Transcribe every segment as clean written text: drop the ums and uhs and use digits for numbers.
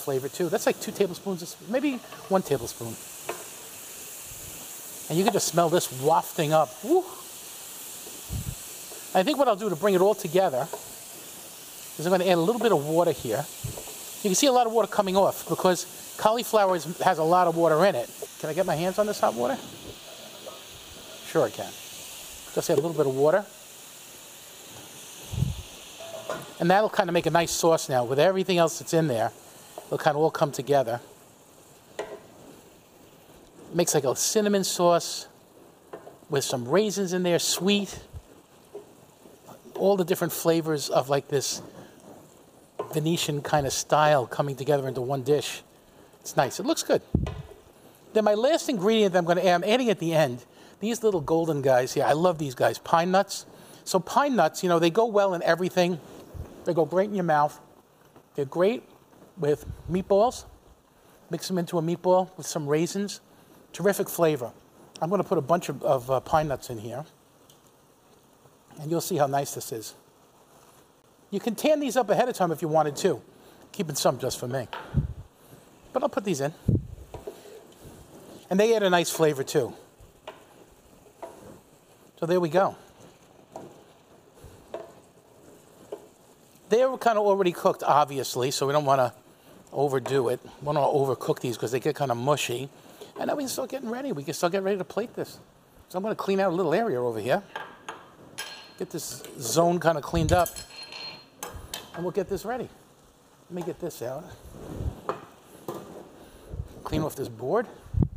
flavor too. That's like 2 tablespoons, maybe 1 tablespoon. And you can just smell this wafting up. Woo. I think what I'll do to bring it all together is I'm going to add a little bit of water here. You can see a lot of water coming off because cauliflower has a lot of water in it. Can I get my hands on this hot water? Sure I can. Just add a little bit of water. And that'll kind of make a nice sauce now. With everything else that's in there, it'll kind of all come together. It makes like a cinnamon sauce with some raisins in there, sweet. All the different flavors of like this Venetian kind of style coming together into one dish. It's nice. It looks good. Then my last ingredient that I'm going to add, I'm adding at the end, these little golden guys here. I love these guys, pine nuts. So pine nuts, you know, they go well in everything. They go great in your mouth. They're great with meatballs. Mix them into a meatball with some raisins. Terrific flavor. I'm going to put a bunch of pine nuts in here. And you'll see how nice this is. You can tan these up ahead of time if you wanted to. Keeping some just for me. But I'll put these in. And they add a nice flavor too. So there we go. They're kind of already cooked, obviously, so we don't want to overdo it. We don't want to overcook these because they get kind of mushy. And then we can start getting ready. We can start getting ready to plate this. So I'm going to clean out a little area over here. Get this zone kind of cleaned up. And we'll get this ready. Let me get this out. Clean off this board.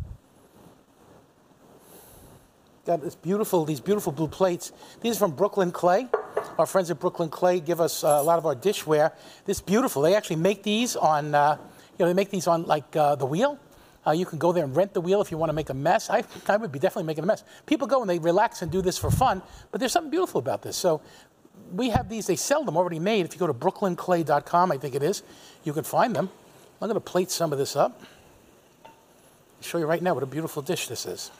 Got these beautiful blue plates. These are from Brooklyn Clay. Our friends at Brooklyn Clay give us a lot of our dishware. This is beautiful. They actually make these on, they make these on like the wheel. You can go there and rent the wheel if you want to make a mess. I would be definitely making a mess. People go and they relax and do this for fun, but there's something beautiful about this. So we have these. They sell them already made. If you go to brooklynclay.com, I think it is, you can find them. I'm going to plate some of this up. I'll show you right now what a beautiful dish this is.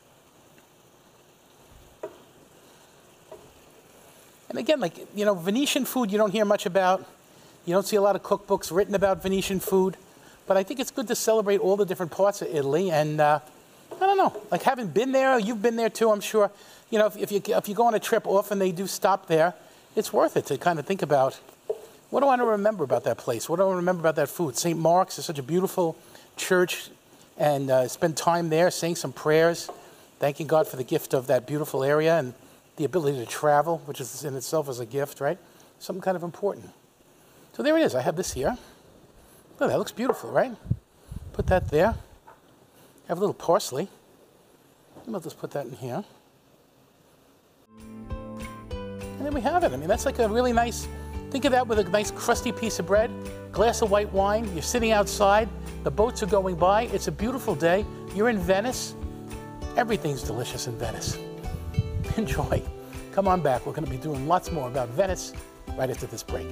And again, like, you know, Venetian food you don't hear much about. You don't see a lot of cookbooks written about Venetian food. But I think it's good to celebrate all the different parts of Italy. And I don't know, like having been there, you've been there too, I'm sure. You know, if you go on a trip, often they do stop there. It's worth it to kind of think about, what do I want to remember about that place? What do I want to remember about that food? St. Mark's is such a beautiful church. And spend time there, saying some prayers, thanking God for the gift of that beautiful area and the ability to travel, which is in itself is a gift, right? Something kind of important. So there it is. I have this here. Oh, that looks beautiful, right? Put that there. I have a little parsley. I'll just put that in here. And then we have it. I mean, that's like a really nice, think of that with a nice crusty piece of bread, glass of white wine. You're sitting outside. The boats are going by. It's a beautiful day. You're in Venice. Everything's delicious in Venice. Enjoy. Come on back. We're going to be doing lots more about Venice right after this break.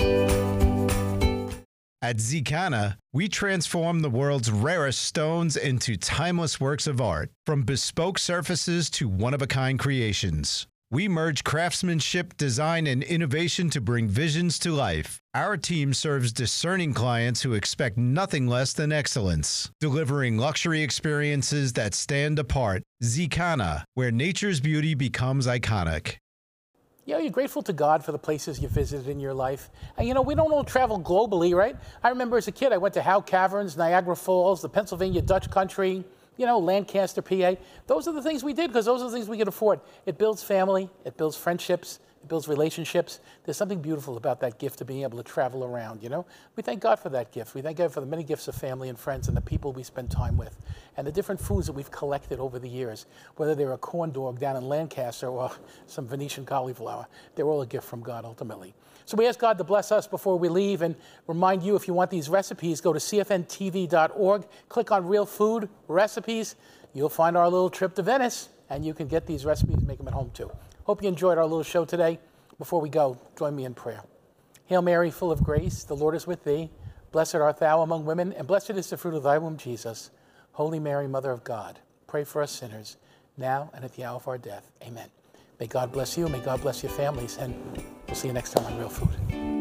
At Zicana, we transform the world's rarest stones into timeless works of art, from bespoke surfaces to one-of-a-kind creations. We merge craftsmanship, design, and innovation to bring visions to life. Our team serves discerning clients who expect nothing less than excellence, delivering luxury experiences that stand apart. Zicana, where nature's beauty becomes iconic. Yeah, you're grateful to God for the places you visited in your life. And you know, we don't all travel globally, right? I remember as a kid, I went to Howe Caverns, Niagara Falls, the Pennsylvania Dutch Country, you know, Lancaster, PA. Those are the things we did because those are the things we could afford. It builds family, it builds friendships, it builds relationships. There's something beautiful about that gift of being able to travel around, you know? We thank God for that gift. We thank God for the many gifts of family and friends and the people we spend time with and the different foods that we've collected over the years, whether they're a corn dog down in Lancaster or some Venetian cauliflower. They're all a gift from God, ultimately. So we ask God to bless us before we leave and remind you, if you want these recipes, go to cfntv.org, click on Real Food Recipes. You'll find our little trip to Venice, and you can get these recipes and make them at home too. Hope you enjoyed our little show today. Before we go, join me in prayer. Hail Mary, full of grace, the Lord is with thee. Blessed art thou among women, and blessed is the fruit of thy womb, Jesus. Holy Mary, Mother of God, pray for us sinners, now and at the hour of our death. Amen. May God bless you. May God bless your families. And we'll see you next time on Real Food.